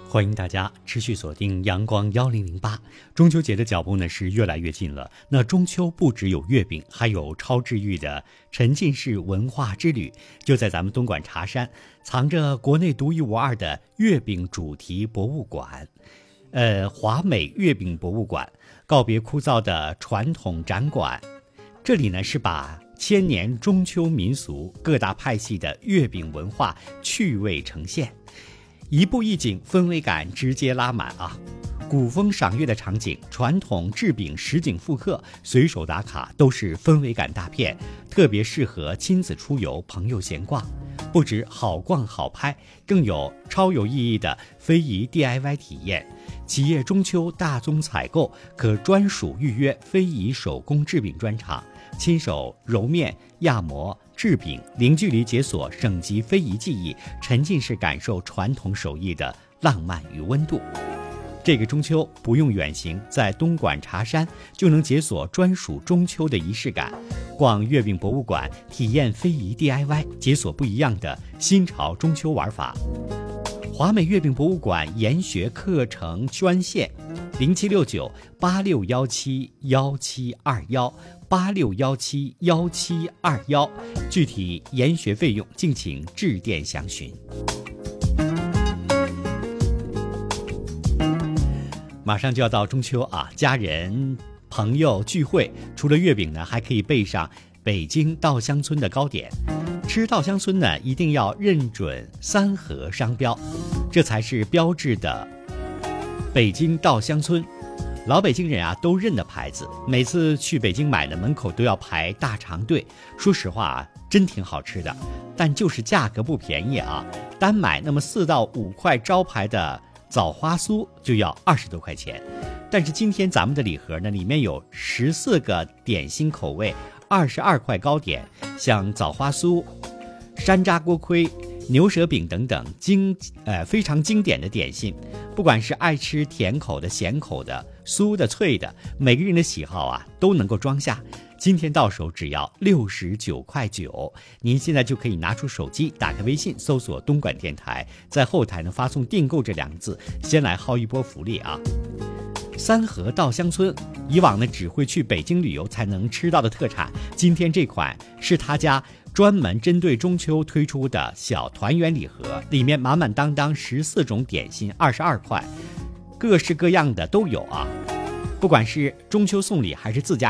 欢迎大家持续锁定阳光1008。中秋节的脚步呢是越来越近了。那中秋不只有月饼，还有超治愈的沉浸式文化之旅。就在咱们东莞茶山，藏着国内独一无二的月饼主题博物馆。华美月饼博物馆告别枯燥的传统展馆，这里呢是把千年中秋民俗、各大派系的月饼文化趣味呈现。一步一景，氛围感直接拉满啊！古风赏月的场景，传统制饼实景复刻，随手打卡都是氛围感大片，特别适合亲子出游、朋友闲逛。不止好逛好拍，更有超有意义的非遗 DIY 体验。企业中秋大宗采购可专属预约非遗手工制饼专场，亲手揉面、压模、制饼，零距离解锁省级非遗技艺，沉浸式感受传统手艺的浪漫与温度。这个中秋不用远行，在东莞茶山就能解锁专属中秋的仪式感。逛月饼博物馆，体验非遗 DIY， 解锁不一样的新潮中秋玩法。华美月饼博物馆研学课程专线07698617172186171721，具体研学费用敬请致电详询。马上就要到中秋啊，家人朋友聚会，除了月饼呢，还可以备上北京稻香村的糕点。吃稻香村呢，一定要认准3盒商标，这才是标志的北京稻香村。老北京人啊都认的牌子，每次去北京买的门口都要排大长队。说实话啊，真挺好吃的，但就是价格不便宜啊。单买那么4到5块招牌的枣花酥就要20多块钱。但是今天咱们的礼盒呢，里面有14个点心口味，22块糕点，像枣花酥、山楂锅盔、牛舌饼等等非常经典的点心。不管是爱吃甜口的、咸口的、酥的、脆的，每个人的喜好啊都能够装下。今天到手只要69.9块，您现在就可以拿出手机，打开微信，搜索东莞电台，在后台呢发送订购这2个字，先来薅一波福利啊！3盒稻香村，以往呢只会去北京旅游才能吃到的特产，今天这款是他家专门针对中秋推出的小团圆礼盒，里面满满当当14种点心，22块，各式各样的都有啊！不管是中秋送礼还是自家